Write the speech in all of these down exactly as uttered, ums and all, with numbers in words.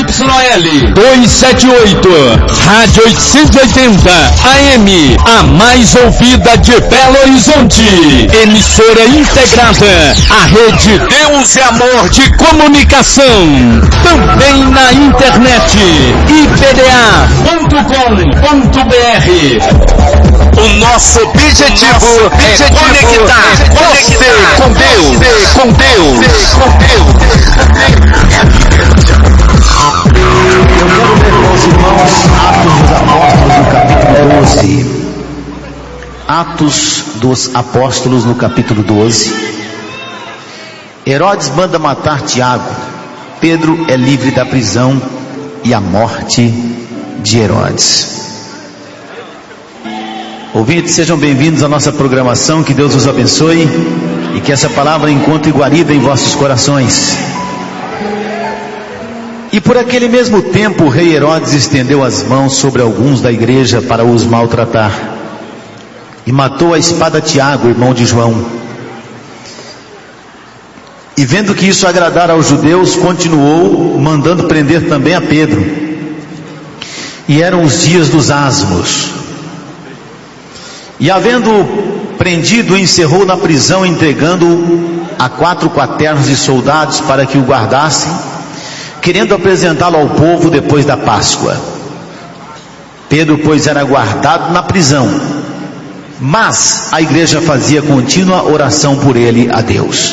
L duzentos e setenta e oito, Rádio oitocentos e oitenta A M, a mais ouvida de Belo Horizonte. Emissora integrada à Rede Deus e Amor de Comunicação. Também na internet, I P D A ponto com ponto B R. O nosso objetivo, o nosso objetivo é conectar, é conectar você com Deus, com Deus, com Deus. Eu quero ler com os irmãos Atos dos Apóstolos no capítulo doze. Atos dos Apóstolos no capítulo doze. Herodes manda matar Tiago. Pedro é livre da prisão e a morte de Herodes. Ouvintes, sejam bem-vindos à nossa programação. Que Deus os abençoe e que essa palavra encontre guarida em vossos corações. E por aquele mesmo tempo o rei Herodes estendeu as mãos sobre alguns da igreja para os maltratar, e matou a espada Tiago, irmão de João. E vendo que isso agradara aos judeus, continuou mandando prender também a Pedro. E eram os dias dos asmos. E havendo prendido, encerrou na prisão, entregando-o a quatro quaternos de soldados para que o guardassem, querendo apresentá-lo ao povo depois da Páscoa. Pedro, pois, era guardado na prisão, mas a igreja fazia contínua oração por ele a Deus.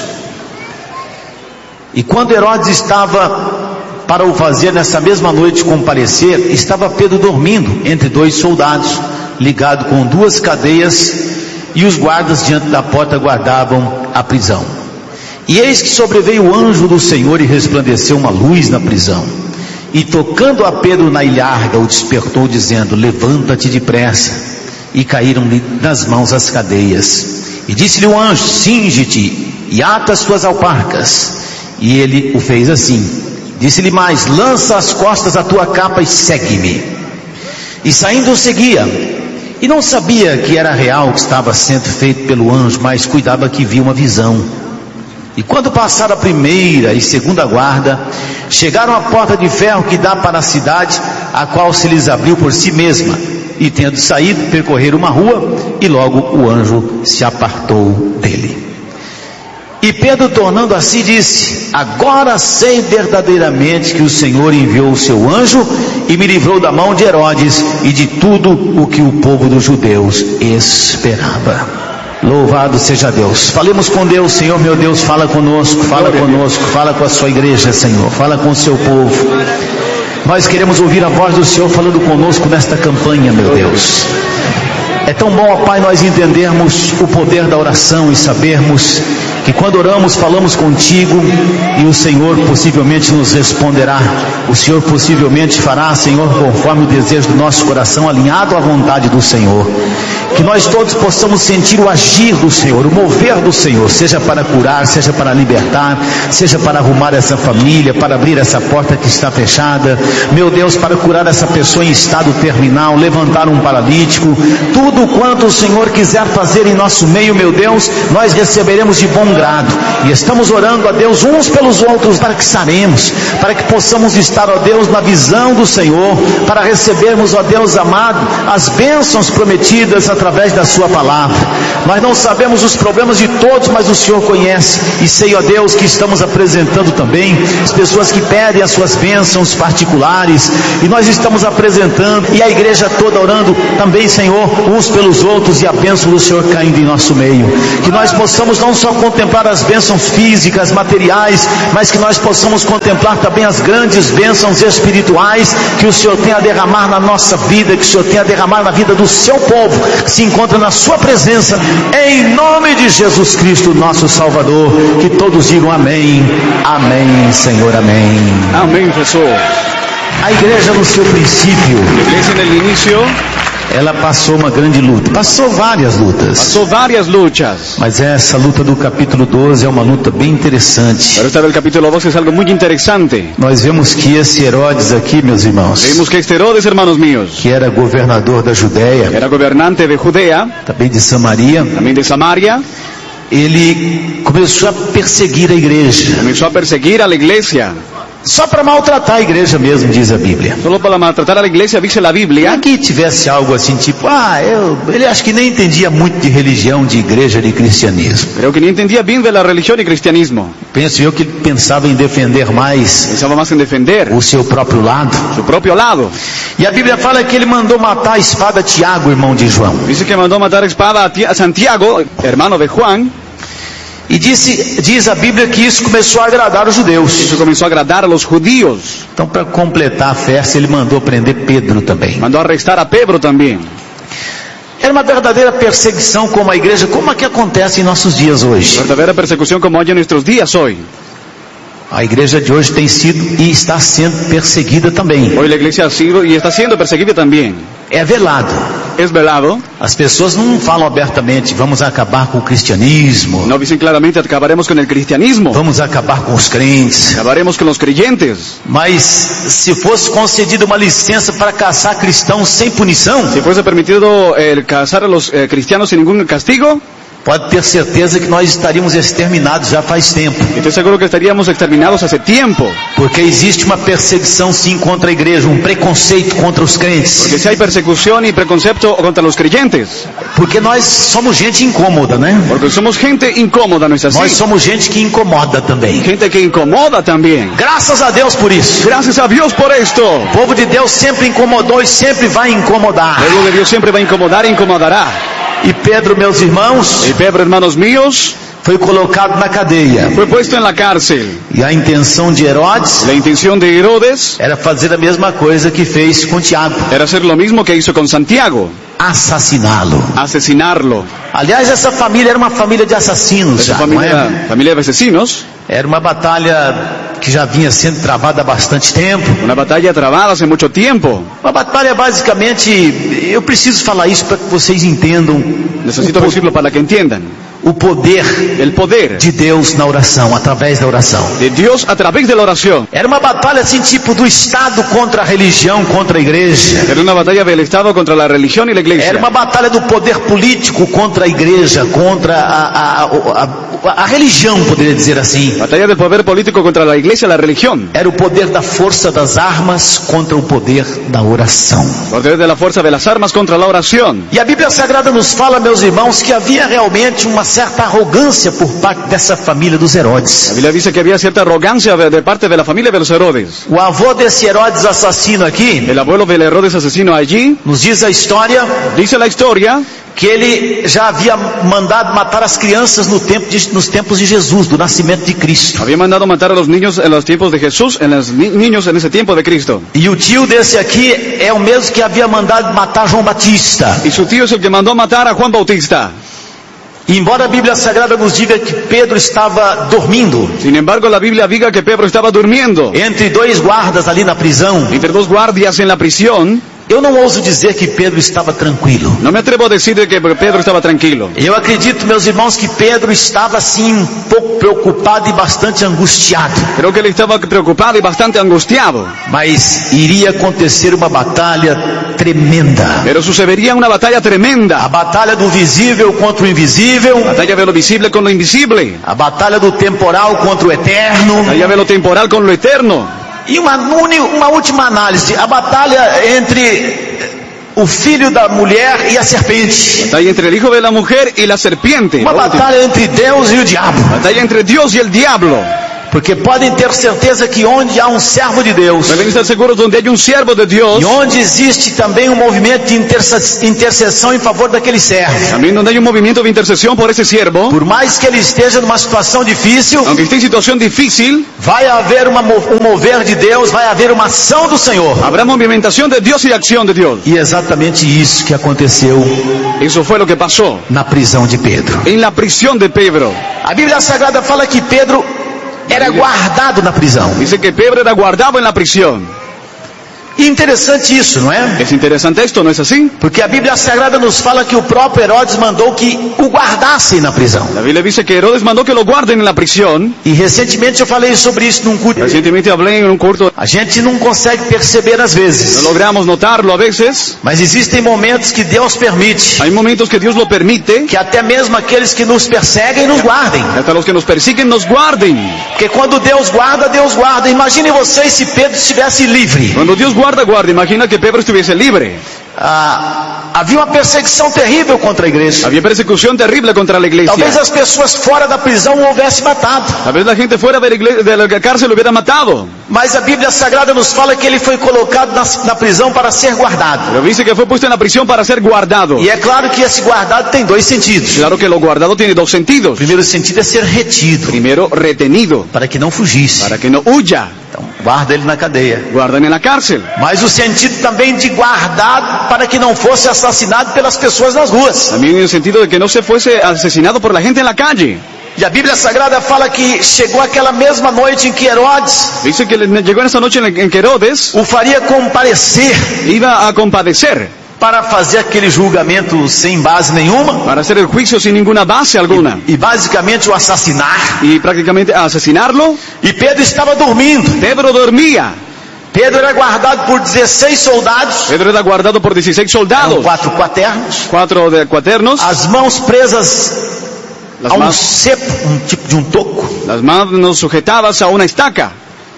E quando Herodes estava para o fazer nessa mesma noite comparecer, estava Pedro dormindo entre dois soldados, ligado com duas cadeias, e os guardas diante da porta guardavam a prisão. E eis que sobreveio o anjo do Senhor e resplandeceu uma luz na prisão. E tocando a Pedro na ilharga, o despertou, dizendo: levanta-te depressa. E caíram-lhe nas mãos as cadeias. E disse-lhe o anjo: cinge-te e ata as tuas alparcas. E ele o fez assim. Disse-lhe mais: lança as costas a tua capa e segue-me. E saindo o seguia. E não sabia que era real o que estava sendo feito pelo anjo, mas cuidava que via uma visão. E quando passaram a primeira e segunda guarda, chegaram à porta de ferro que dá para a cidade, a qual se lhes abriu por si mesma. E tendo saído, percorreram uma rua, e logo o anjo se apartou dele. E Pedro, tornando a si, disse: agora sei verdadeiramente que o Senhor enviou o seu anjo e me livrou da mão de Herodes e de tudo o que o povo dos judeus esperava. Louvado seja Deus. Falemos com Deus. Senhor meu Deus, fala conosco, fala conosco, fala com a sua igreja, Senhor, fala com o seu povo. Nós queremos ouvir a voz do Senhor falando conosco nesta campanha, meu Deus. É tão bom, ó Pai, nós entendermos o poder da oração e sabermos que quando oramos, falamos contigo e o Senhor possivelmente nos responderá. O Senhor possivelmente fará, Senhor, conforme o desejo do nosso coração, alinhado à vontade do Senhor. Que nós todos possamos sentir o agir do Senhor, o mover do Senhor, seja para curar, seja para libertar, seja para arrumar essa família, para abrir essa porta que está fechada, meu Deus, para curar essa pessoa em estado terminal, levantar um paralítico, tudo quanto o Senhor quiser fazer em nosso meio, meu Deus, nós receberemos de bom grado. E estamos orando a Deus uns pelos outros para que saremos, para que possamos estar, ó Deus, na visão do Senhor, para recebermos, ó Deus amado, as bênçãos prometidas através da sua palavra. Nós não sabemos os problemas de todos, mas o Senhor conhece, e sei, ó Deus, que estamos apresentando também as pessoas que pedem as suas bênçãos particulares, e nós estamos apresentando, e a igreja toda orando também, Senhor, uns pelos outros, e a bênção do Senhor caindo em nosso meio. Que nós possamos não só contemplar as bênçãos físicas, materiais, mas que nós possamos contemplar também as grandes bênçãos espirituais que o Senhor tem a derramar na nossa vida, que o Senhor tem a derramar na vida do seu povo, que se encontra na sua presença, em nome de Jesus Cristo, nosso Salvador. Que todos digam amém, amém, Senhor, amém. Amém, Jesus. A igreja no seu princípio, La iglesia en el inicio ela passou uma grande luta, passou várias lutas, pasó varias luchas, mas essa luta do capítulo doze é uma luta bem interessante. pero esta del capítulo doce es algo muy interesante. Nós vemos que esse Herodes aqui, meus irmãos, Vemos que este Herodes, hermanos míos, que era governador da Judéia, era gobernante de Judea, também de Samaria, también de Samaria, ele começou a perseguir a igreja. comenzó a perseguir a la iglesia. Só para maltratar a igreja mesmo, diz a Bíblia. Solo para maltratar a la iglesia, dice la Biblia. Aqui tivesse algo assim, tipo, ah, eu, ele acho que nem entendia muito de religião, de igreja, de cristianismo. Creo que ni entendía bien de la religión y cristianismo. Penso eu que ele pensava em defender mais Pensaba más en defender o seu próprio lado. su propio lado. E a Bíblia fala que ele mandou matar a espada Tiago, irmão de João. Dice que mandó matar a espada a Ti- a Santiago, hermano de Juan. E disse, diz a Bíblia que isso começou a agradar os judeus. Eso comenzó a agradar a los judíos. Então, para completar a festa, ele mandou prender Pedro também. Mandó arrestar a Pedro también. Era uma verdadeira perseguição como a igreja, como é que acontece em nossos dias hoje. Verdadera persecución como hay en nuestros días hoy. A igreja de hoje tem sido e está sendo perseguida também. Hoy la iglesia ha sido y está siendo perseguida también. É velado. Es velado. As pessoas não falam abertamente, vamos acabar com o cristianismo, No dicen claramente, acabaremos con el cristianismo. vamos acabar com os crentes. Acabaremos con los creyentes. Mas se fosse concedida uma licença para caçar cristãos sem punição, Si fuese permitido eh, cazar a los eh, cristianos sin ningún castigo, pode ter certeza que nós estaríamos exterminados já faz tempo. estoy seguro que estaríamos exterminados hace tiempo. Porque existe uma perseguição sim contra a igreja, um preconceito contra os crentes. Porque si hay persecución y preconcepto contra los creyentes. Porque nós somos gente incômoda, né? Porque somos gente incómoda, ¿no es así? Nós somos gente que incomoda também. Gente que incomoda también. Graças a Deus por isso. Gracias a Dios por esto. O povo de Deus sempre incomodou e sempre vai incomodar. El pueblo de Dios siempre va a incomodar e incomodará. E Pedro, meus irmãos, Y Pedro, hermanos míos, foi colocado na cadeia. fue puesto en la cárcel. E a intenção de Herodes La intención de Herodes era fazer a mesma coisa que fez com Tiago, era hacer lo mismo que hizo con Santiago, assassiná-lo. asesinarlo. Aliás, essa família era uma família de assassinos, Esa já, não familia, é? familia de asesinos, Era uma batalha que já vinha sendo travada há bastante tempo. una batalla trabada hace mucho tiempo. Uma batalha basicamente, eu preciso falar isso para que vocês entendam Necesito o, po- decirlo para que entiendan. o poder El poder de Deus na oração, através da oração. de Dios a través de la oración. Era uma batalha assim, tipo do Estado contra a religião, contra a igreja. Era una batalla del Estado contra la religión y la iglesia. Era uma batalha do poder político contra a igreja, contra a, a, a, a, a religião, poderia dizer assim. Batalla del poder político contra la iglesia y la religión. Era o poder da força das armas contra o poder da oração. Poder de la fuerza de las armas contra la oración. E a Bíblia Sagrada nos fala, meus irmãos, que havia realmente uma certa arrogância por parte dessa família dos La Herodes. Biblia dice que había cierta arrogancia de de parte de la familia de los Herodes. O avô desse Herodes assassino aqui, El abuelo del Herodes asesino allí, nos diz a história dice la historia que ele já havia mandado matar as crianças no tempo de, nos tempos de Jesus, do nascimento de Cristo. había mandado matar a los niños en los tiempos de Jesús, en los ni- niños en ese tiempo de Cristo. E o tio desse aqui é o mesmo que havia mandado matar João Batista. Y su tío es el que mandó matar a Juan Bautista. E embora a Bíblia Sagrada nos diga que Pedro estava dormindo Sin embargo, la Biblia diga que Pedro estaba durmiendo entre dois guardas ali na prisão, entre dos guardias en la prisión. eu não ouso dizer que Pedro estava tranquilo. No me atrevo a decir de que Pedro estaba tranquilo. Eu acredito, meus irmãos, que Pedro estava assim um pouco preocupado e bastante angustiado. Creo que él estaba preocupado y bastante angustiado. Mas iria acontecer uma batalha tremenda. Pero sucedería una batalla A tremenda. batalha do visível contra o invisível, Batalla de lo visible con lo invisible. a batalha do temporal contra o eterno. Batalla de lo temporal con lo eterno. E uma, uni- uma última análise, a batalha entre o filho da mulher e a serpente. Batalla entre el hijo de la mujer y la serpiente. Uma batalha entre Deus e o diabo. Batalla entre Dios y el diablo. Porque podem ter certeza que onde há um servo de Deus, Deben estar seguros donde hay un siervo de Dios, e onde existe também um movimento de interse- intercessão em favor daquele servo, también donde hay un movimiento de intercesión por ese siervo, por mais que ele esteja numa situação difícil, aunque esté en situación difícil, vai haver uma mo- um mover de Deus, vai haver uma ação do Senhor. habrá movimentación de Dios y acción de Dios. E é exatamente isso que aconteceu Eso fue lo que pasó na prisão de Pedro. en la prisión de Pedro. A Bíblia Sagrada fala que Pedro era guardado na prisão. Dice que Pedro era guardado en la prisión. E interessante isso, não é? Es interesante esto, ¿no es así? Porque a Bíblia Sagrada nos fala que o próprio Herodes mandou que o guardassem na prisão. La Biblia dice que Herodes mandó que lo guarden en la prisión. E recentemente eu falei sobre isso num culto. Recientemente hablé en un culto. A gente não consegue perceber às vezes. No logramos notarlo a veces. Mas existem momentos que Deus permite. Hay momentos que Dios lo permite. Que até mesmo aqueles que nos perseguem nos guardem. Hasta los que nos persiguen nos guarden. Porque quando Deus guarda, Deus guarda. Imagine vocês se Pedro estivesse livre. Cuando Dios guarda, guarda. Imagina que Pedro estuviese libre. Ah, havia uma perseguição terrível contra a igreja. Había persecución terrible contra la iglesia. Talvez as pessoas fora da prisão o houvessem matado. Tal vez la gente fuera de la, iglesia, de la cárcel lo hubiera matado. Mas a Bíblia Sagrada nos fala que ele foi colocado na, na prisão para ser guardado. Pero dice que fue puesto en la prisión para ser guardado. E é claro que esse guardado tem dois sentidos. Claro que lo guardado tiene dos sentidos. O primeiro sentido é ser retido. Primero, retenido. Para que não fugisse. Para que no huya. Então, guarda ele na cadeia. Guardan en la cárcel. Mas o sentido também de guardado para que não fosse assassinado pelas pessoas nas ruas. También en el sentido de que no se fuese asesinado por la gente en la calle. E a Bíblia Sagrada fala que chegou aquela mesma noite em que Herodes dice que llegó en esa noche en que Herodes o faria comparecer, iba a compadecer para fazer aquele julgamento sem base nenhuma, para hacer el juicio sin ninguna base alguna e, e basicamente o assassinar, y prácticamente asesinarlo. E Pedro estava dormindo. Pedro dormía. Pedro era guardado por dezesseis soldados. Pedro era guardado por dieciséis soldados. Eram quatro quaternos. Quatro de cuaternos. As mãos presas Las a um manos, cepo, um tipo de um toco. Las manos sujetadas a una estaca.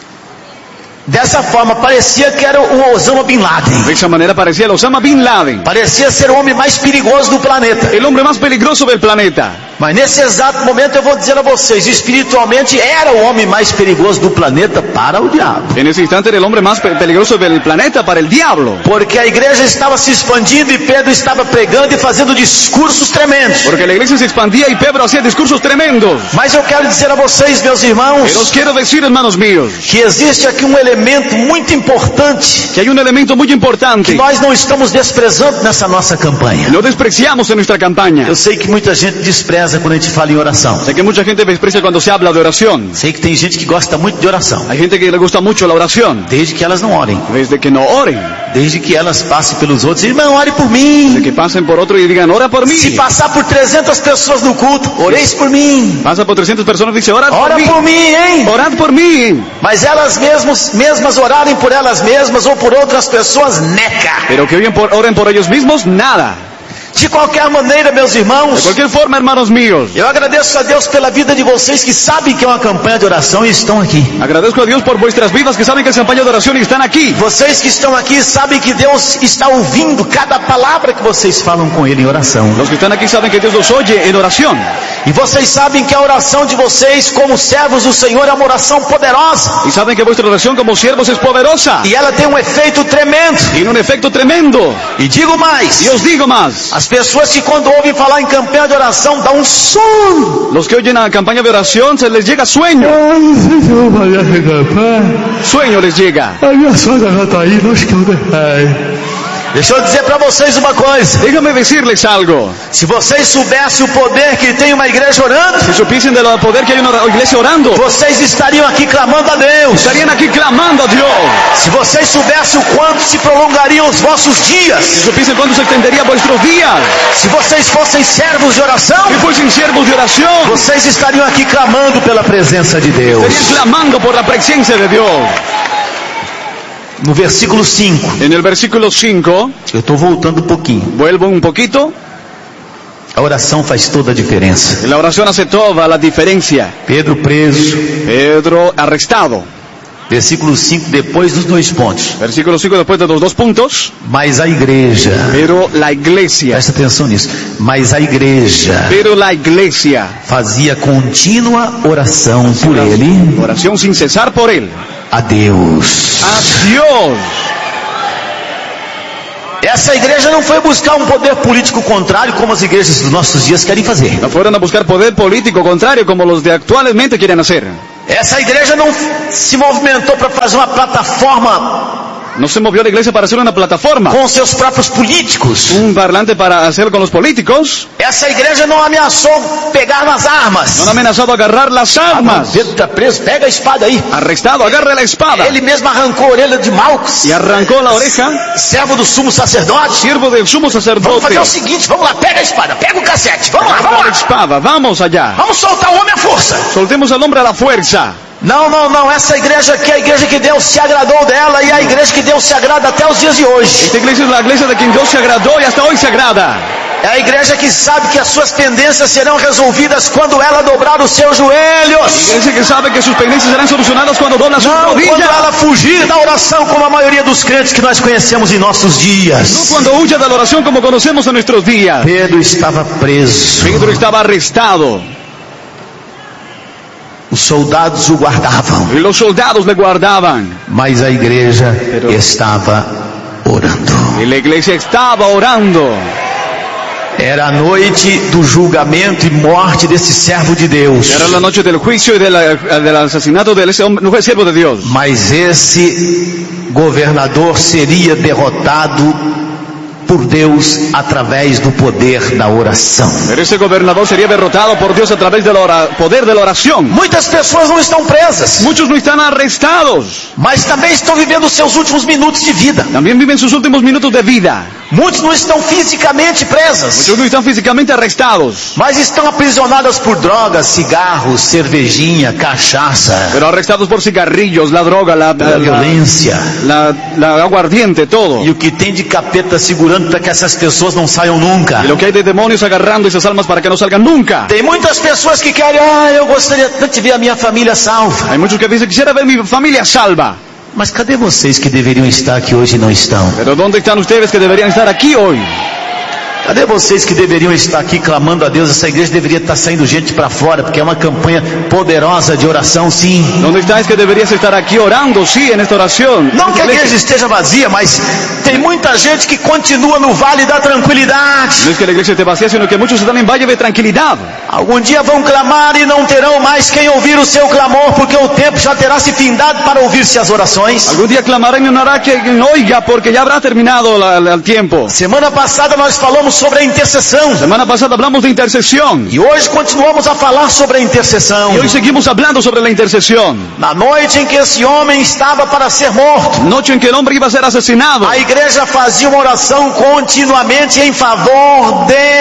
Dessa forma, parecia que era o Osama Bin Laden. De esa manera parecía el Osama Bin Laden. Parecia ser o homem mais perigoso do planeta. El hombre más peligroso del planeta. Mas nesse exato momento eu vou dizer a vocês, espiritualmente era o homem mais perigoso do planeta para o diabo. En ese instante era el hombre más peligroso del planeta para el diablo. Porque a igreja estava se expandindo e Pedro estava pregando e fazendo discursos tremendos. Porque la iglesia se expandía y Pedro hacía discursos tremendos. Mas eu quero dizer a vocês, meus irmãos, Pero os quiero decir, hermanos míos, que existe aqui um elemento muito importante, que hay un elemento muy importante que nós não estamos desprezando nessa nossa campanha. No despreciamos en nuestra campaña. Eu sei que muita gente despreza quando a gente fala em oração. Sé que mucha gente desprecia cuando se habla de oración. Sei que tem gente que gosta muito de oração. Hay gente que le gusta mucho la oración. Desde que elas não orem. Desde que no oren. Desde que elas passem pelos outros e irmão, ore por mim. Desde que pasen por otro y digan, ora por mí. Se passar por trezentas pessoas no culto, oreis por mim. Pasa por trescientas personas y dice, ora por Ora mí. por mim, hein? Orad por mí. Mas elas mesmas, mesmas orarem por elas mesmas ou por outras pessoas, neca. Pero que oren por, oren por ellos mismos, nada. De qualquer maneira, meus irmãos, De cualquier forma, hermanos míos, eu agradeço a Deus pela vida de vocês que sabem que é uma campanha de oração e estão aqui. agradezco a Dios por vuestras vidas que saben que es campaña de oración y están aquí. Vocês que estão aqui sabem que Deus está ouvindo cada palavra que vocês falam com Ele em oração. Los que están aquí saben que Dios los oye en oración. E vocês sabem que a oração de vocês como servos do Senhor é uma oração poderosa. Y saben que vuestra oración como siervos es poderosa. E ela tem um efeito tremendo. Tiene un efecto tremendo. E digo mais. Y os digo más. As pessoas que quando ouvem falar em campanha de oração dão um sono. Los que oyen la campaña de oración se les llega sueño. Sueño les llega. A minha sogra já está aí, nós que eu derrei. Deixa eu dizer para vocês uma coisa. Déjame decirles algo. Se vocês soubessem o poder que tem uma igreja orando, Si supiesen del poder que hay en una iglesia orando, vocês estariam aqui clamando a Deus. estarían aquí clamando a Dios. Se vocês soubessem o quanto se prolongariam os vossos Si dias, supiesen cuánto se extendería vuestros días, se vocês fossem servos de oração, si fuesen siervos de oración, vocês estariam aqui clamando pela presença de Deus. estarían clamando por la presencia de Dios. No versículo cinco, En el versículo cinco, eu estou voltando um pouquinho. vuelvo un poquito. A oração faz toda a diferença. La oración hace toda la diferencia. Pedro preso, Pedro arrestado. versículo cinco, depois dos dois pontos. Versículo cinco después de los dos puntos. Mas a igreja, Pero la iglesia, presta atenção nisso, mas a igreja pero la iglesia, fazia contínua oração por ele, oración sin cesar por él. a Deus. A Dios. Essa igreja não foi buscar um poder político contrário como as igrejas dos nossos dias querem fazer. No fueron a buscar poder político contrario como los de actualmente quieren hacer. Essa igreja não se movimentou para fazer uma plataforma No se movió la iglesia para hacer una plataforma. com seus próprios políticos. Un parlante para hacer con los políticos. Essa igreja não ameaçou pegar nas armas. No han amenazado agarrar las armas. Pedro está preso, pega a espada aí. Arrestado, agarre la espada. Ele mesmo arrancou a orelha de Malcos. Y arrancó la oreja. Servo do sumo sacerdote. Siervo del sumo Vamos sacerdote. fazer o seguinte, vamos lá, pega a espada, pega o cacete, vamos lá, Agarra vamos la lá. espada, vamos allá. Vamos soltar o homem à força. Soltemos al hombre a la fuerza. Não, não, não, essa igreja aqui é a igreja que Deus se agradou dela e é a igreja que Deus se agrada até os dias de hoje. Esta iglesia es la iglesia de quien Dios se agradó y hasta hoy se agrada. É a igreja que sabe que as suas pendências serão resolvidas quando ela dobrar os seus joelhos. Iglesia que sabe que sus pendencias serán solucionadas cuando dobla sus Não quando rodillas. ela fugir da oração como a maioria dos crentes que nós conhecemos em nossos No dias. cuando huya de la oración como conocemos en nuestros días. Pedro estava preso. Pedro estaba arrestado Os soldados o guardavam, y los soldados le guardaban. mas a igreja Pero- estava orando. Y la iglesia estaba orando. Era a noite do julgamento e morte desse servo de Deus. Era la noche del juicio y de la- del asesinato de ese hombre, no fue siervo de Dios. Mas esse governador seria derrotado por Deus através do poder da oração. Pero ese gobernador sería derrotado por Dios a través del ora- poder de la oración. Muitas pessoas não estão presas, Muchos no están arrestados. mas também estão vivendo os seus últimos minutos de vida. También viven sus últimos minutos de vida. Muitos não estão fisicamente presas, Muchos no están físicamente arrestados, mas estão aprisionadas por drogas, cigarros, cervejinha, cachaça, pero arrestados por cigarrillos, la droga, la, la, pela la, violência. la- la aguardiente, todo. E o que tem de capeta segurando para que essas pessoas não saiam nunca. Y lo que hay de demonios agarrando esas almas para que no salgan nunca. Tem muitas pessoas que querem, ah, eu gostaria tanto de ver a minha família salva. Hay muchos que dicen, quisiera ver mi familia salva. Mas cadê vocês que deveriam estar aqui hoje e não estão? Pero ¿dónde están ustedes que deberían estar aquí hoy? Cadê vocês que deveriam estar aqui clamando a Deus? Essa igreja deveria estar saindo gente para fora, porque é uma campanha poderosa de oração, sim. ¿Dónde estáis que deberías estar aquí orando, sí, en esta oración? Não que a igreja esteja vazia, mas tem muita gente que continua no vale da tranquilidade. No es que la iglesia esté vacía, sino que muchos están en valle de tranquilidad. Algum dia vão clamar e não terão mais quem ouvir o seu clamor, porque o tempo já terá se findado para ouvir-se as orações. Algún día clamarán y no hará quien oiga, porque ya habrá terminado la- la- el tiempo. Semana passada nós falamos sobre a intercessão. Semana pasada hablamos de intercesión. E hoje continuamos a falar sobre a intercessão. Y hoy seguimos hablando sobre la intercesión. Na noite em que esse homem estava para ser morto, Noche en que el hombre iba a ser asesinado. a igreja fazia uma oração continuamente em favor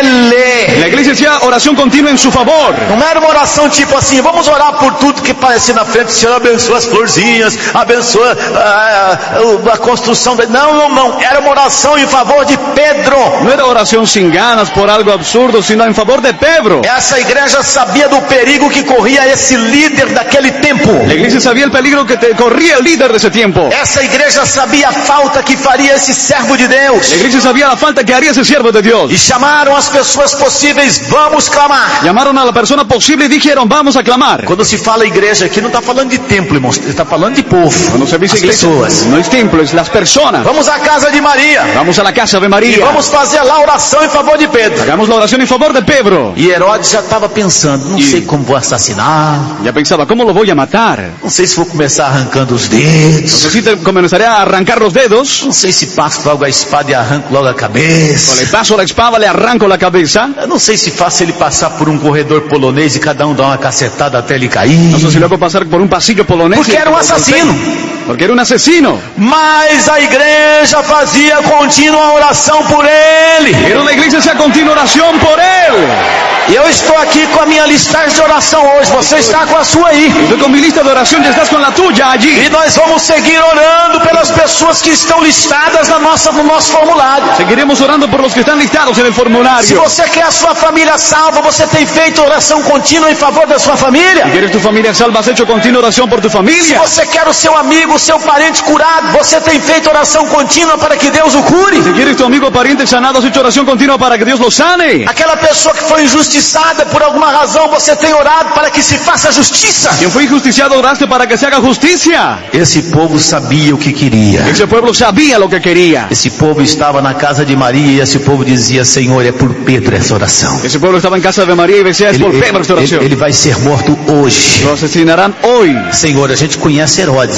dele. La iglesia hacía oración continua en su favor. Não era uma oração tipo assim, vamos orar por tudo que parecia na frente, Senhor abençoa as florzinhas, abençoa ah, a, a construção. De... Não, não, não. Era uma oração em favor de Pedro. No era oración sin ganas por algo absurdo, sino en favor de Pedro. Essa igreja sabia do perigo que corria esse líder daquele tempo. La iglesia sabía el peligro que te corría el líder de ese tiempo. Essa igreja sabia a falta que faria esse servo de Deus. La iglesia sabía la falta que haría ese siervo de Dios. E chamaram as pessoas possíveis, vamos clamar. Llamaron a la persona posible y dijeron, vamos a clamar. Quando se fala igreja aqui, não está falando de templo, irmãos, está falando de povo, Cuando se dice as iglesia, pessoas. no es templo, es las personas. Vamos à casa de Maria Vamos a la casa de e María. vamos fazer lá a oração em favor de Pedro. Hagamos la oración en favor de Pedro. E Herodes já estava pensando, não E- sei como vou assassinar, Ya pensaba, ¿cómo lo voy a matar? não sei se vou começar arrancando os No dedos, sé si te- comenzaré a arrancar los dedos, não sei se passo logo a espada e arranco logo a o le cabeça, paso la espada, le arranco la cabeza. eu não sei se faço ele passar por um corredor polonês e cada um dá uma cacetada até ele cair, No sé si luego pasar por un pasillo polonés. porque y- era um assassino. Porque era un asesino. Mas a igreja fazia contínua oração por ele. Pero la iglesia hacía continua oración por él. E eu estou aqui com a minha listagem de oração hoje. Você está com a sua aí. Estoy con mi lista de oración, ya estás con la tuya allí. E nós vamos seguir orando pelas pessoas que estão listadas na nossa, no nosso formulário. Seguiremos orando por los que están listados en el Se formulario. você quer a sua família salva, você tem feito oração contínua em favor da sua família? Si quieres tu familia salva, has hecho continua oración por tu Se familia. você quer o seu amigo, o seu parente curado, você tem feito oração contínua para que Deus o cure? Si quieres tu amigo o pariente sanado, has hecho oración continua para que Dios lo sane. Aquela pessoa que foi injustiçada por alguma razão, você tem orado para que se faça justiça? Quien fue injusticiado, oraste para que se haga justicia. Esse povo sabia o que queria. Ese pueblo sabía lo que quería. Esse povo estava na casa de Maria e esse povo dizia, Senhor, é por Pedro essa oração. Ese pueblo estaba en casa de María y decía, es Ele, por Pedro esta ele, oración. ele vai ser morto hoje. Lo asesinarán hoy. Senhor, a gente conhece Herodes, é um assassino.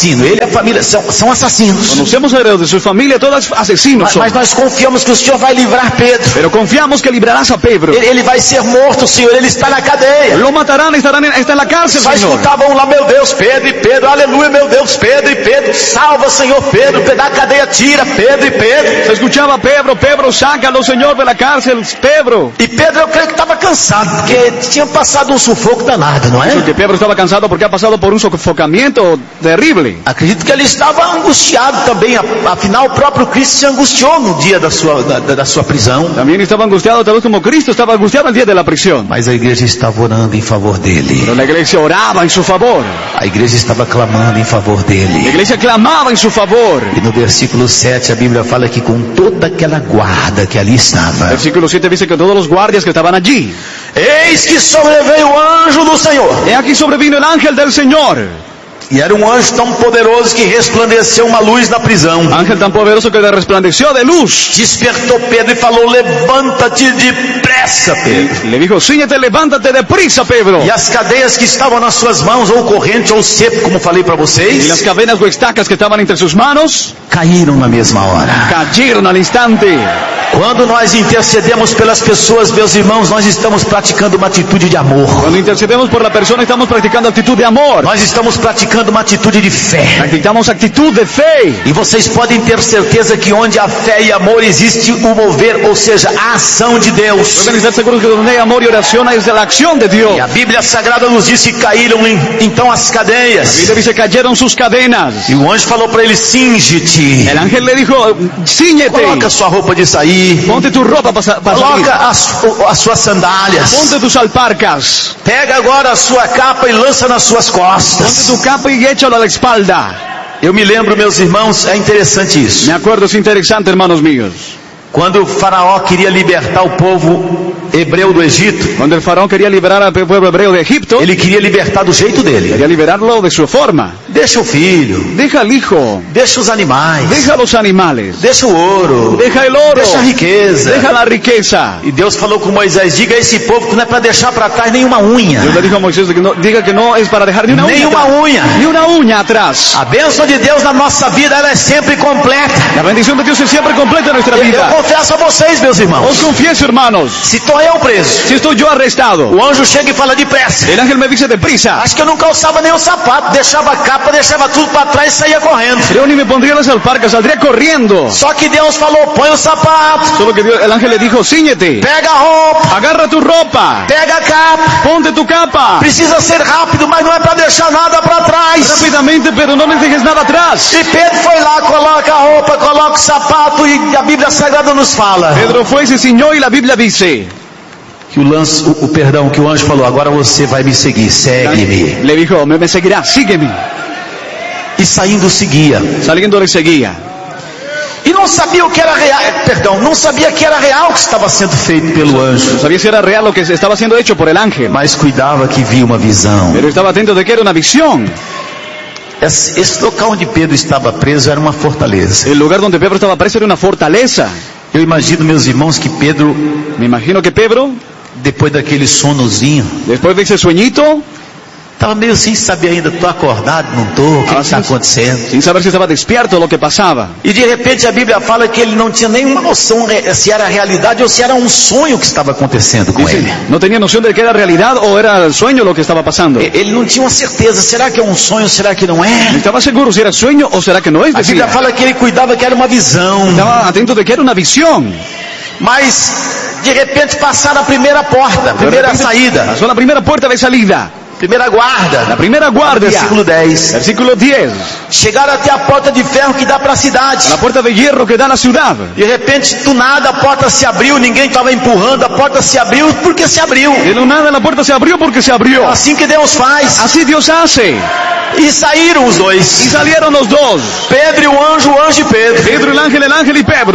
assassino. Ele e a família são, são assassinos. Conocemos a de su familia, todos asesinos Mas, son. mas nós confiamos que o Senhor vai livrar Pedro. Pero confiamos que librarás a Pedro. Ele, ele vai ser morto, Senhor. Ele está na cadeia. Lo matarán, estarán en, está en la cárcel, Só Señor. escutavam lá, meu Deus, Pedro e Pedro, aleluia, meu Deus, Pedro e Pedro, salva, Senhor, Pedro, da cadeia tira, Pedro e Pedro. Se escuchaba Pedro, Pedro, sácalo, Señor, de la cárcel, Pedro. E Pedro, eu creio que estava cansado, porque tinha passado um sufoco danado, não é? Porque Pedro estaba cansado porque ha pasado por un sofocamiento terrible. Acredito que ele estava angustiado também, afinal o próprio Cristo se angustiou no dia da sua, da, da sua prisão. También estaba angustiado, tal vez como Cristo estaba angustiado el día de la prisión. Mas a igreja estava orando em favor dele. Pero la iglesia oraba en su favor. A igreja estava clamando em favor La dele. iglesia clamaba en su favor. E no versículo sete a Bíblia fala que com toda aquela guarda que ali estava, Versículo siete dice que todos los guardias que estaban allí, eis que sobreveio o anjo do Senhor. he aquí sobrevino el ángel del Señor. E era um anjo tão poderoso que resplandeceu uma luz na prisão. Ángel tan poderoso que resplandeció de luz. Despertou Pedro e falou, levanta-te depressa, Pedro. Le dijo, ciñete, levántate deprisa, Pedro. E as cadeias que estavam nas suas mãos, ou corrente ou cepo, como falei para Y las vocês, cadenas o estacas que estaban entre sus manos caíram na mesma hora. cayeron al instante. Quando nós intercedemos pelas pessoas, meus irmãos, nós estamos praticando uma atitude de amor. Cuando intercedemos por la persona estamos practicando actitud de amor. Nós estamos praticando uma atitude de fé. Practicamos actitud de fe. E vocês podem ter certeza que onde há fé e amor existe o mover, ou seja, a ação de Deus. Pueden estar seguros que donde hay amor y oración es de la acción de Dios. E a Bíblia Sagrada nos diz que caíram em, então as La cadeias. Biblia dice cayeron sus cadenas. E o anjo falou para ele, cinge-te. El ángel le dijo, ciñete, Coloca sua roupa de sair. ponte tu ropa para salir, Coloca as, as suas sandálias. ponte tus alparcas, Pega agora a sua capa e lança nas suas ponte costas. tu capa y échalo a la espalda. Eu me lembro, meus irmãos, é interessante isso. Me acuerdo, es interesante, hermanos míos. Quando o faraó queria libertar o povo hebreu do Egito, Cuando el faraón quería liberar al pueblo hebreo de Egipto, ele queria libertar do jeito dele. quería liberarlo de su forma. Deixa o filho, Deja al hijo, deixa os animais, deja los animales, deixa o ouro, deja el oro, deixa a riqueza. deja la riqueza. E Deus falou com Moisés, diga a esse povo que não é para deixar para trás nenhuma unha. Dios le dijo a Moisés que no, diga que no es para dejar ni una Ni uña una atrás. uña. Ni una uña atrás. A bênção de Deus na nossa vida, ela é sempre completa. La bendición de Dios es siempre completa en nuestra Eu, eu vida. confesso a vocês, meus Os irmãos, confieso, hermanos, se estou eu preso, si estoy yo arrestado, o anjo chega e fala depressa. el ángel me dice deprisa, Acho que eu não calçava nem o sapato, deixava a capa, deixava tudo para trás e saía correndo. yo ni me pondría las alparcas, saldría corriendo. Só que Deus falou, põe o sapato, Solo que Dios, el ángel le dijo, ciñete, pega a roupa, agarra tu ropa, pega a capa. ponte tu capa, Precisa ser rápido, mas não é para deixar nada para trás. rápidamente, pero no me dejes nada atrás. E Pedro foi lá, coloca a roupa, coloca o sapato e a Bíblia Sagrada nos fala Pedro fue y se ciñó y la Biblia dice, que o lance, o, o perdão, que o anjo falou, agora você vai me seguir, segue-me. le dijo, me, me seguirás, sígueme. E saindo seguia. Saliendo le seguía. E não sabia o que era real, perdão, não sabia que era real o que estava sendo feito pelo anjo. No sabía si era real lo que estaba siendo hecho por el ángel, Mas cuidava que via uma visão. pero estaba atento de que era una visión. Esse, esse local onde Pedro estava preso era uma fortaleza. El lugar donde Pedro estaba preso era una fortaleza. Eu imagino, meus irmãos, que Pedro, Me imagino que Pedro, depois daquele sonozinho, después de ese sueñito, estava meio sem saber ainda, estou acordado, não estou, o que Ah, está sim. acontecendo? sin saber si estaba despierto lo que pasaba. E de repente a Bíblia fala que ele não tinha nenhuma noção se era realidade ou se era um sonho que estava acontecendo com Dice, ele. no tenía noción de que era realidad o era sueño lo que estaba pasando. E- Ele não tinha uma certeza, será que é um sonho, será que não No é? estaba seguro si era sueño o será que no es. A Bíblia Decía. fala que ele cuidava que era uma visão, Estaba atento de que era una visión. mas de repente passaram a primeira porta, a De primeira repente, saída, pasó la primera puerta de salida, primeira guarda, la primera guardia. versículo dez. Versículo diez. Chegaram até a porta de ferro que dá para a cidade. La puerta de hierro que da a la ciudad. De repente, do nada, a porta se abriu, ninguém estava empurrando, a porta se abriu porque se abriu. De lo nada la puerta se abrió porque se abrió. Assim que Deus faz. Así Dios hace. E saíram os Y dois. salieron los dos. Pedro e o anjo, o anjo e Pedro. Pedro el ángel, el ángel y Pedro.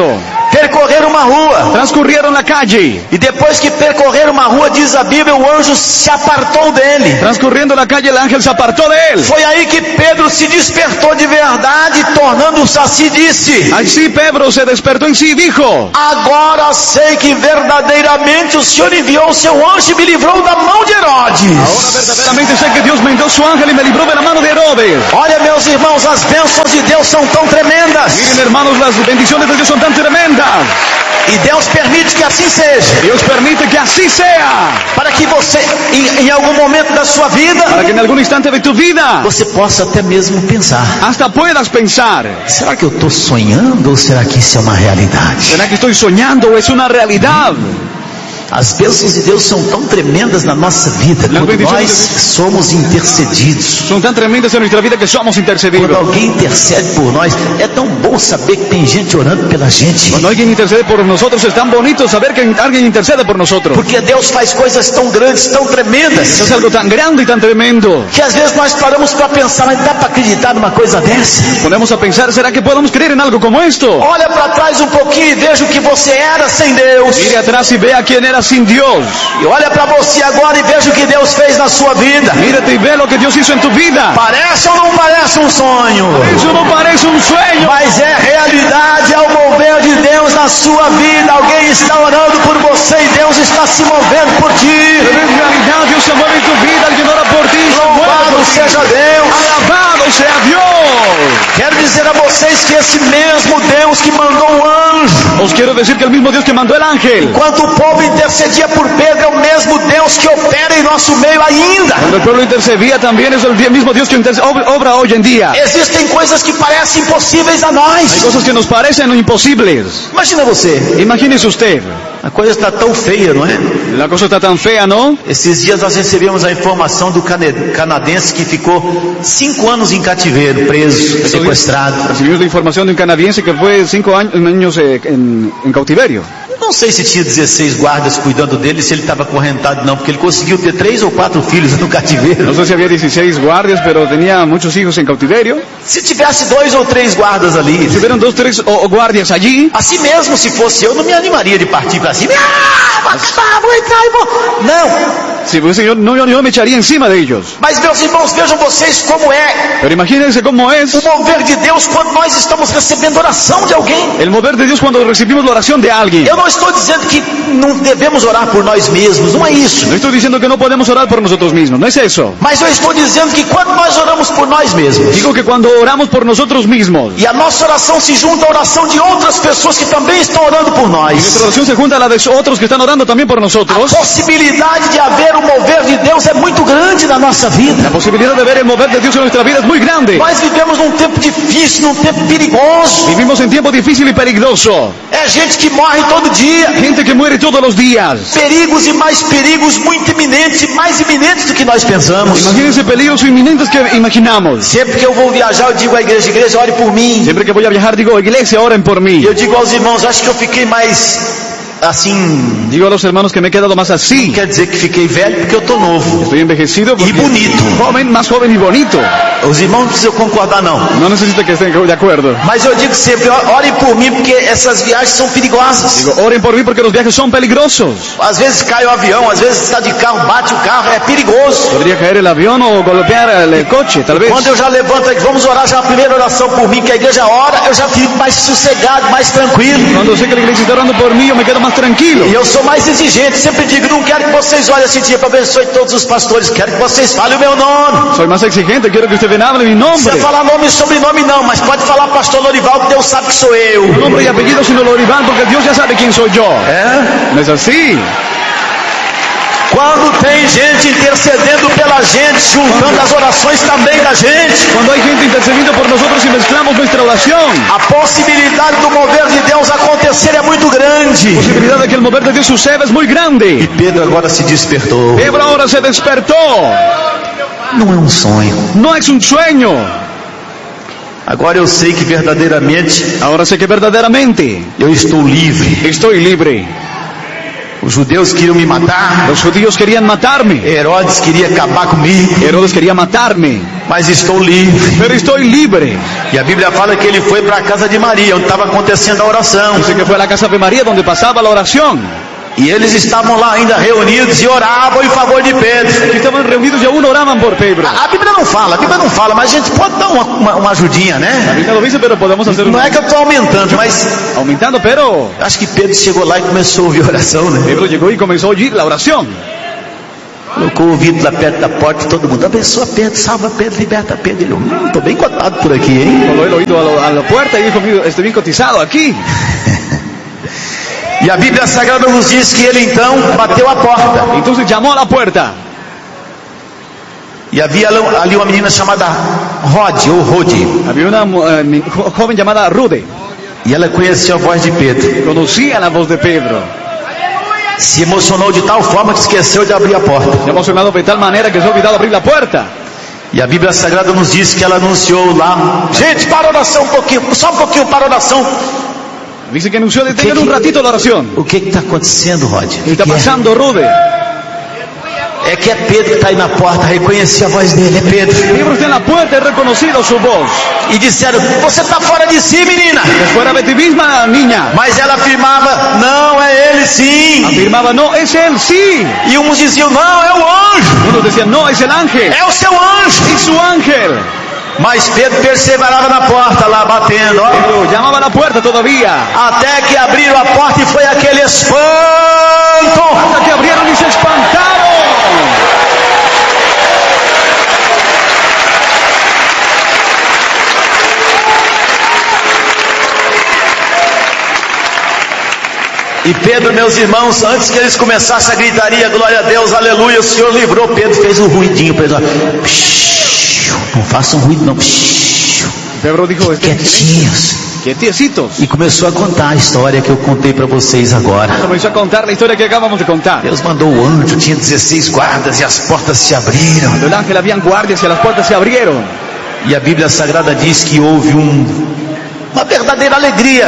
percorreram uma rua. Transcurrieron la calle. E depois que percorreram uma rua, diz a Bíblia, o anjo se apartou dele. Transcurriendo la calle, el ángel se apartó de él. Foi aí que Pedro se despertou de verdade, tornando-se assim, disse: Así Pedro se despertó en sí y dijo: agora sei que verdadeiramente o Senhor enviou o seu anjo e me livrou da mão de Herodes. ahora verdaderamente sé que Dios me envió su ángel y me libró de la mano de Herodes. Olha, meus irmãos, as bênçãos de Deus são tão tremendas. Miren, hermanos, las bendiciones de Dios son tan tremendas. E Deus permite que assim seja. Dios permite que así sea. Para que você, em, em algum momento da sua vida, Para que en algún instante de tu vida você possa até mesmo pensar: hasta puedas pensar: será que eu estou sonhando ou será que isso é uma realidade? ¿será que estoy soñando o es una realidad? As bênçãos de Deus são tão tremendas na nossa vida quando nós somos intercedidos. Son tan tremendas en nuestra vida que somos Quando intercedidos. alguém intercede por nós, é tão bom saber que tem gente orando pela gente. Cuando alguien intercede por nosotros, es tan bonito saber que alguien intercede por nosotros. Porque Deus faz coisas tão grandes, tão tremendas, Eso es algo tan grande y tan tremendo. que às vezes nós paramos para pensar: mas dá para acreditar numa coisa dessa? Ponemos a pensar: ¿será que podemos creer en algo como esto? Olha para trás um pouquinho e veja o que você era sem Deus. Mire atrás y vea quién era sin Dios. E olha para você agora e veja o que Deus fez na sua vida. Mírate y ve lo que Dios hizo en tu vida. Parece ou não parece um sonho? Eso no parece un sueño, Mas é realidade, é o mover de Deus na sua vida. Alguém está orando por você e Deus está se movendo por ti. pero en realidad Dios se mueve en tu vida. Alguien ora por ti, se mueve Louvado por ti. seja Deus. Alabado sea Dios. Quero dizer a vocês que esse mesmo Deus que mandou o anjo, Os quiero decir que el mismo Dios que mandó el ángel, enquanto o povo intercedia por Pedro, é o mesmo Deus que opera em nosso meio ainda. cuando el pueblo intercedía, también es el mismo Dios que interce- obra obra hoy en día. Existem coisas que parecem impossíveis a Hay nós. cosas que nos parecen imposibles. Imagina você, Imagínese usted, a coisa está tão feia, não é? la cosa está tan fea, ¿no? Esses dias nós recebemos a informação do cane- canadense que ficou cinco anos em cativeiro, preso, sequestrado. Recibimos la información de un canadiense que fue cinco años, años eh, en, en cautiverio. Não sei se tinha dezesseis guardas cuidando dele, se ele estava acorrentado não, porque ele conseguiu ter três ou quatro filhos no cativeiro. No sé si había dieciséis guardias, pero tenía muchos hijos en cautiverio. Se tivesse dois ou três guardas ali, Si hubieran dos, tres o, o guardias allí, assim mesmo se fosse eu, não me animaria de partir para cima. Ah, vou acabar, vou entrar e vou... Não, si fuese yo, no, yo, yo me echaría encima de ellos. mas meus irmãos, vejam vocês como é Pero imagínense cómo es o mover de Deus quando nós estamos recebendo oração de alguém. el mover de Dios cuando recibimos la oración de alguien. Eu não estou dizendo que não devemos orar por nós mesmos, não é isso. No estoy diciendo que no podemos orar por nosotros mismos, no es eso. Mas eu estou dizendo que quando nós oramos por nós mesmos, Digo que cuando oramos por nosotros mismos, e a nossa oração se junta à oração de outras pessoas que também estão orando por nós, nuestra oración se junta a la de otros que están orando también por a nosotros. possibilidade de haver o mover de Deus é muito grande na nossa vida. La posibilidad de ver el mover de Dios en nuestra vida es muy grande. Nós vivemos num tempo difícil, num tempo perigoso. Vivimos en tiempo difícil y peligroso. É gente que morre todo dia. Gente que muere todos los días. Perigos e mais perigos muito iminentes, e mais iminentes do que nós pensamos. Imagínense peligros inminentes que imaginamos. Sempre que eu vou viajar, eu digo à igreja: igreja, ore por mim. Siempre que voy a viajar digo: iglesia, oren por mí. E eu digo aos irmãos: acho que eu fiquei mais assim. Digo a los hermanos que me he quedado más así. Quer dizer que fiquei velho porque eu tô novo Estoy envejecido e porque bonito. joven, más joven y bonito. Os irmãos não precisam concordar não. No necesito que estén de acuerdo. Mas eu digo sempre: orem por mim porque essas viagens são perigosas. Digo, oren por mí porque los viajes son peligrosos. Às vezes cai o avião, às vezes está de carro, bate o carro, é perigoso. Podría caer el avión o golpear el coche, tal vez. Quando eu já levanto aqui, vamos orar já a primeira oração por mim, que a igreja ora, eu já fico mais sossegado, mais tranquilo. Cuando sé que la iglesia está orando por mí, yo me quedo más tranquilo. E eu sou mais exigente, sempre digo: não quero que vocês olhem esse dia para abençoe todos os pastores, quero que vocês falem o meu nome. Soy más exigente, quiero que ustedes hablen mi Não nombre. precisa falar nome e sobrenome não, mas pode falar pastor Lorival, que Deus sabe que sou eu. Nombre y apellido sino lo rival porque Dios ya sabe quién soy yo. É? ¿No es así? Quando tem gente intercedendo pela gente, juntando as orações também da gente, Cuando hay gente intercediendo por nosotros y mezclamos nuestra oración, a possibilidade do mover de Deus acontecer é muito grande. la posibilidad de que el mover de Dios suceda es muy grande. Pedro agora se despertou. Pedro ahora se despertó. Não é um sonho. No es un sueño. Agora eu sei que verdadeiramente Ahora sé que verdaderamente eu estou livre. estoy libre. Os judeus queriam me matar. Los judíos querían matarme. Herodes queria acabar comigo. Herodes quería matarme. Mas estou livre. Pero estoy libre. E a Bíblia fala que ele foi para a casa de Maria, onde estava acontecendo a oração. Dice que fue a la casa de María donde pasaba la oración. E eles estavam lá ainda reunidos e oravam em favor de Pedro. Aquí estaban reunidos y aún oraban por Pedro. A, a Bíblia não fala, a Bíblia não fala, mas a gente pode dar uma, uma, uma ajudinha, La né? Biblia lo dice, pero podemos hacer un... Não é que eu estou aumentando, mas aumentando, pero acho que Pedro chegou lá e começou a ouvir a oração, né? Pedro llegó y comenzó a oír la oración. Colocou o ouvido lá perto da porta, todo mundo abençoa Pedro, salva Pedro, liberta Pedro. Ele, hum, estou bem cotado por aqui, hein? Coló el oído a, lo, a la puerta y dijo, "Mira, estoy bien cotizado aquí." E a Bíblia Sagrada nos diz que ele então bateu a porta. Entonces llamó a la puerta. E havia ali uma menina chamada Rode, ou Rode. Había una uh, joven llamada Rude. E ela conhecia a voz de Pedro. Conocía la voz de Pedro. Se emocionou de tal forma que esqueceu de abrir a porta. Se emocionado de tal manera que se ha olvidado abrir la puerta. E a Bíblia Sagrada nos diz que ela anunciou lá: gente, para a oração um pouquinho, só um pouquinho para a oração. Dice que anunció, detengan un ratito la oración. O que está acontecendo, Rod? ¿Qué está pasando, Rude? É que é Pedro que está aí na porta, reconheci a voz dele, é Pedro. Pedro está en la puerta y reconocido su voz. E disseram: você está fora de si, menina. Fuera de ti misma, niña. Mas ela afirmava: não, é ele sim. Afirmaba, no, es él, sí. E uns diziam: não, é o anjo. Unos decían, no, es el ángel. É o seu anjo. Es su ángel. Mas Pedro perseverava na porta lá, batendo, ó. Pedro llamaba a la puerta todavía. Até que abriram a porta e foi aquele espanto. Hasta que abrieron y se espantaron. E Pedro, meus irmãos, antes que eles começassem a gritaria, glória a Deus, aleluia, o Senhor livrou. Pedro fez um ruidinho para eles. Não façam ruído não. Pedro dijo, quietinhos. Quietecitos. E começou a contar a história que eu contei para vocês agora. Começou a contar a história que acabamos de contar. Deus mandou o anjo, tinha dezesseis guardas e as portas se abriram. Del ángel habían guardias y las puertas se abrieron. E a Bíblia Sagrada diz que houve um uma verdadeira alegria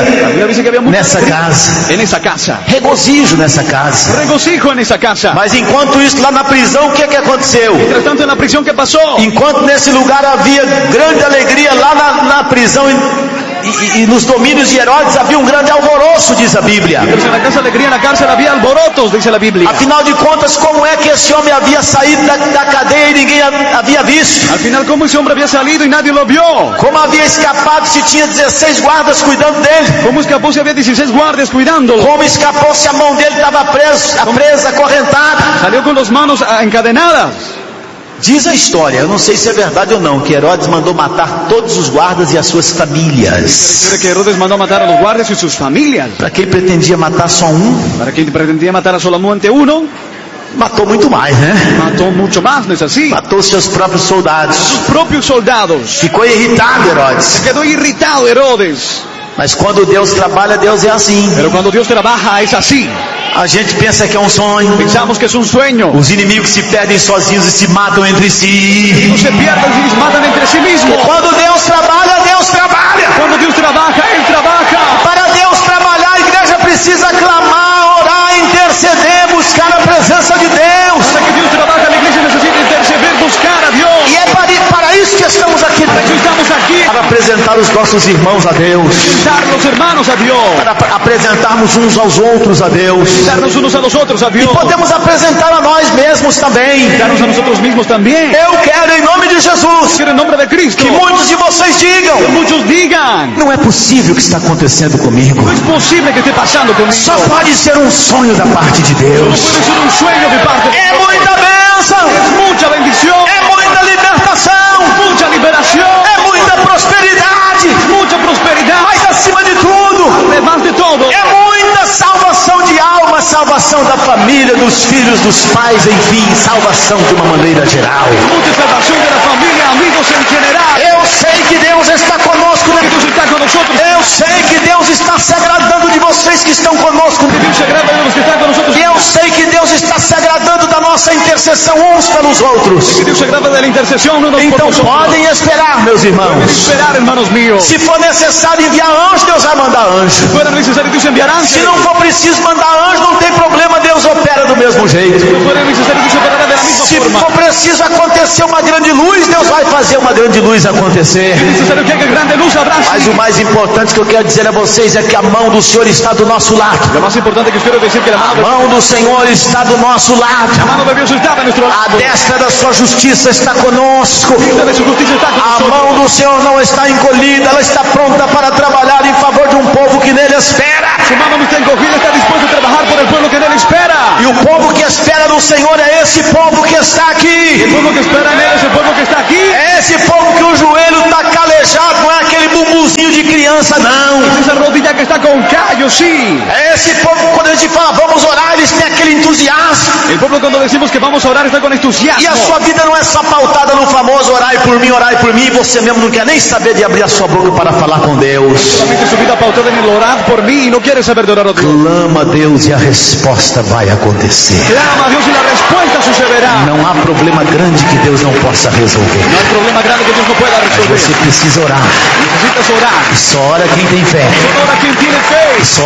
nessa casa. En esa casa. Regozijo nessa casa. Regocijo en esa casa. Mas enquanto isso, lá na prisão, o que é que aconteceu? Mientras tanto, en la prisión, ¿qué pasó? Enquanto nesse lugar havia grande alegria, lá na, na prisão e, e, e nos domínios de Herodes havia um grande alvoroço, diz a Bíblia. Pero en la casa alegría, en la cárcel había alborotos, dice la Biblia. Afinal de contas, como é que esse homem havia saído da, da cadeia e ninguém havia visto? Al final, ¿cómo ese hombre había salido y nadie lo vio? Como havia escapado se tinha dezesseis guardas cuidando dele? ¿Cómo escapó si había dieciséis guardias cuidándolo? Como escapou se a mão dele estava presa, presa, acorrentada? Salió con las manos encadenadas. Diz a história, eu não sei se é verdade ou não, que Herodes mandou matar todos os guardas e as suas famílias. Dice que Herodes mandó matar a los guardias y sus familias. Para quem pretendia matar só um, para quien pretendía matar a solamente uno, matou muito mais, né? Matou mucho más, ¿no es así? Matou seus próprios soldados. Sus propios soldados. Ficou irritado Herodes. Se quedó irritado Herodes. Mas quando Deus trabalha, Deus é assim. Pero cuando Dios trabaja es así. A gente pensa que é um sonho. Pensamos que es un sueño. Os inimigos se perdem sozinhos e se matam entre si. No se pierden y se matan entre sí mismos. Quando Deus trabalha, Deus trabalha. Cuando Dios trabaja, Él trabaja. Para Deus trabalhar, a igreja precisa clamar, orar, interceder, buscar a presença de Deus. Para que Dios trabaje, la iglesia necesita interceder, buscar a Dios. E é para, para isso que estamos aqui. Para isso estamos aqui. Para apresentar os nossos irmãos a Deus. Presentar los hermanos a Dios. Para apresentarmos uns aos outros a Deus. Darnos unos a los otros a Dios. E podemos apresentar a nós mesmos também. Darnos a nosotros mismos también. Eu quero em nome de Jesus. Quero em nome de Cristo. Que muitos de vocês digam. Que muitos digam. Não é possível o que está acontecendo comigo. Não é possível que esté passando comigo. Só pode ser um sonho da parte de Deus. Só pode ser um sonho de parte de Deus. É muita bênção. É muita bendição. É muita libertação. Muita liberação. É muita prosperidade. Muita prosperidade. Mas acima de tudo, además de todo, é muita salvação de alma, salvação da família, dos filhos, dos pais, enfim, salvação de uma maneira geral. Muita salvação da família, amigos em geral. Eu sei que Deus está conosco, né? Deus está conosco. Eu sei que Deus está se agradando de vocês que estão conosco. Deus se agrada de los que estão conosco. Eu sei que Deus está se agradando da nossa nossa intercessão uns pelos outros. Que Dios se agrada de la intercesión unos por Então nosotros. podem esperar, meus irmãos. Esperar, hermanos míos. Se for necessário enviar anjo, Deus vai mandar anjo. Si fuera necesario, Dios enviará Se ángeles. não for preciso mandar anjo, não tem problema, Deus opera do mesmo jeito. Si no fuera necesario, Dios operará de la misma Se forma. for preciso acontecer uma grande luz, Deus vai fazer uma grande luz acontecer. Si es necesario que haga grande luz, habrá. Mas o mais importante que eu quero dizer a vocês é que a mão do Senhor está do nosso lado. Lo más importante que os quiero decir que la A mano, mão do Senhor está do nosso lado. la mano de Dios está a nuestro A lado. destra da sua justiça está conosco. La de su justicia está con A nosotros. mão do Senhor não está encolhida, ela está pronta para trabalhar em favor de um povo que nele espera. Su mano no está encogida, está dispuesto a trabajar por el pueblo que en él espera. E o povo que espera no Senhor é esse povo que está El aqui. pueblo que espera en él es el pueblo que está aquí. É esse povo que o joelho está calejado, não é aquele bumbuzinho de criança, não. Es esa rodilla que está con callo, sí. É esse povo que quando a gente fala vamos orar, eles têm aquele entusiasmo. El pueblo cuando decimos que vamos a orar está con entusiasmo. E a sua vida não é só pautada no famoso orai por mim, orai por mim, e você mesmo não quer nem saber de abrir a sua boca para falar com Deus. Solamente su vida pautada en el orar por mí y no quiere saber de orar a Dios. Clama a Deus e a resposta vai acontecer. Clama a Dios y la respuesta sucederá. Não há problema grande que Deus não possa resolver. No hay problema grande que Dios no pueda Mas resolver. você precisa orar. Necesitas orar. E só ora quem tem fé. Solo ora quien tiene fe. E só